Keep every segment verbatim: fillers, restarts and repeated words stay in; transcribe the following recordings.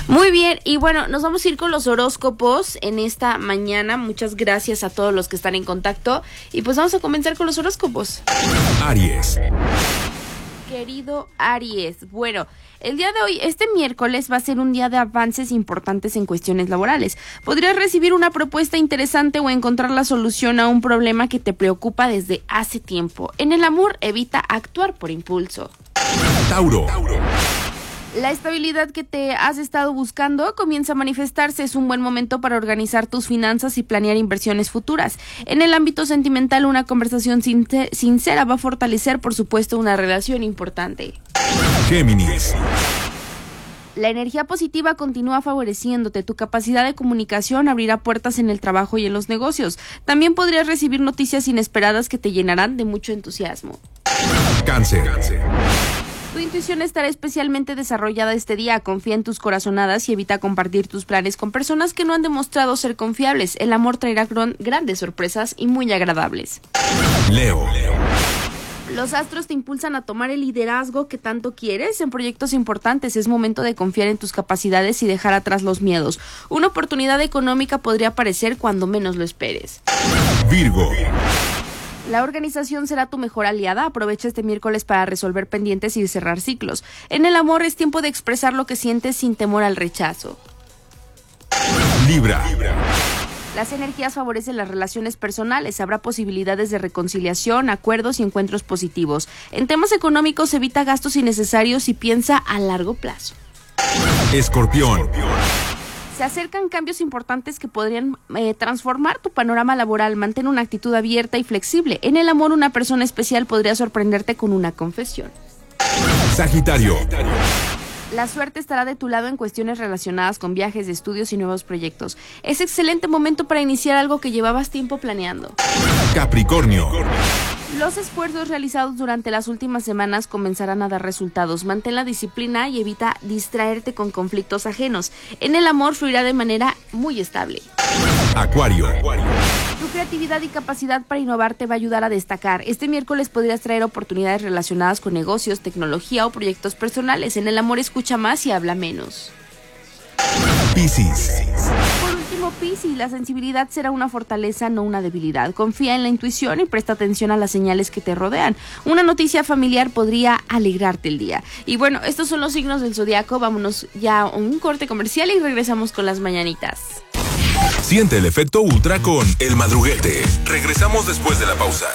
Muy bien, y bueno, nos vamos a ir con los horóscopos en esta mañana. Muchas gracias a todos los que están en contacto. Y pues vamos a comenzar con los horóscopos. Aries. Querido Aries, bueno, el día de hoy, este miércoles, va a ser un día de avances importantes en cuestiones laborales. Podrías recibir una propuesta interesante o encontrar la solución a un problema que te preocupa desde hace tiempo. En el amor, evita actuar por impulso. Tauro. La estabilidad que te has estado buscando comienza a manifestarse. Es un buen momento para organizar tus finanzas y planear inversiones futuras. En el ámbito sentimental, una conversación sincera va a fortalecer, por supuesto, una relación importante. Géminis. La energía positiva continúa favoreciéndote. Tu capacidad de comunicación abrirá puertas en el trabajo y en los negocios. También podrías recibir noticias inesperadas que te llenarán de mucho entusiasmo. Cáncer. Tu intuición estará especialmente desarrollada este día. Confía en tus corazonadas y evita compartir tus planes con personas que no han demostrado ser confiables. El amor traerá gran, grandes sorpresas y muy agradables. Leo. Los astros te impulsan a tomar el liderazgo que tanto quieres en proyectos importantes. Es momento de confiar en tus capacidades y dejar atrás los miedos. Una oportunidad económica podría aparecer cuando menos lo esperes. Virgo. La organización será tu mejor aliada. Aprovecha este miércoles para resolver pendientes y cerrar ciclos. En el amor es tiempo de expresar lo que sientes sin temor al rechazo. Libra. Las energías favorecen las relaciones personales. Habrá posibilidades de reconciliación, acuerdos y encuentros positivos. En temas económicos, evita gastos innecesarios y piensa a largo plazo. Escorpión. Se acercan cambios importantes que podrían eh, transformar tu panorama laboral. Mantén una actitud abierta y flexible. En el amor, una persona especial podría sorprenderte con una confesión. Sagitario. La suerte estará de tu lado en cuestiones relacionadas con viajes, estudios y nuevos proyectos. Es excelente momento para iniciar algo que llevabas tiempo planeando. Capricornio. Los esfuerzos realizados durante las últimas semanas comenzarán a dar resultados. Mantén la disciplina y evita distraerte con conflictos ajenos. En el amor fluirá de manera muy estable. Acuario. Tu creatividad y capacidad para innovar te va a ayudar a destacar. Este miércoles podrías traer oportunidades relacionadas con negocios, tecnología o proyectos personales. En el amor escucha más y habla menos. Piscis. Por último, Piscis, la sensibilidad será una fortaleza, no una debilidad. Confía en la intuición y presta atención a las señales que te rodean. Una noticia familiar podría alegrarte el día. Y bueno, estos son los signos del zodiaco. Vámonos ya a un corte comercial y regresamos con las mañanitas. Siente el efecto ultra con El Madruguete. Regresamos después de la pausa.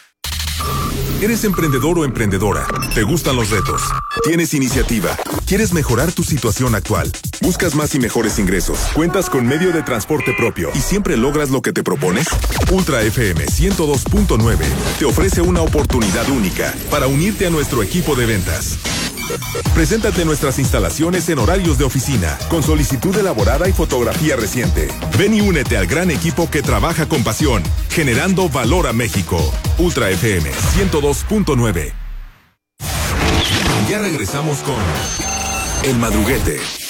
¿Eres emprendedor o emprendedora? ¿Te gustan los retos? ¿Tienes iniciativa? ¿Quieres mejorar tu situación actual? ¿Buscas más y mejores ingresos? ¿Cuentas con medio de transporte propio y siempre logras lo que te propones? Ultra F M ciento dos punto nueve te ofrece una oportunidad única para unirte a nuestro equipo de ventas. Preséntate en nuestras instalaciones en horarios de oficina, con solicitud elaborada y fotografía reciente. Ven y únete al gran equipo que trabaja con pasión, generando valor a México. Ultra F M ciento dos punto nueve. Ya regresamos con El Madruguete.